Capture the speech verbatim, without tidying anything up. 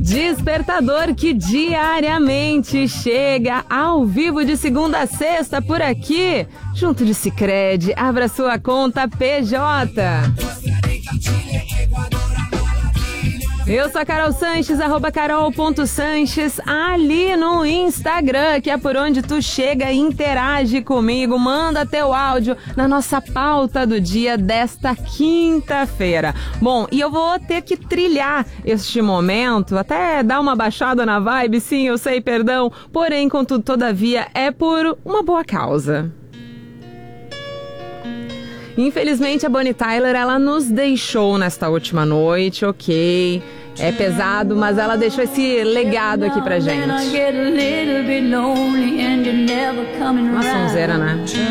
Despertador que diariamente chega ao vivo de segunda a sexta por aqui, junto de Sicredi. Abra sua conta P J. Eu sou a Carol Sanches, arroba carol ponto sanches, ali no Instagram, que é por onde tu chega e interage comigo. Manda teu áudio na nossa pauta do dia desta quinta-feira. Bom, e eu vou ter que trilhar este momento, até dar uma baixada na vibe, sim, eu sei, perdão. Porém, contudo, todavia, é por uma boa causa. Infelizmente, a Bonnie Tyler, ela nos deixou nesta última noite, ok. É pesado, mas ela deixou esse legado aqui pra gente. Uma sonzeira, né?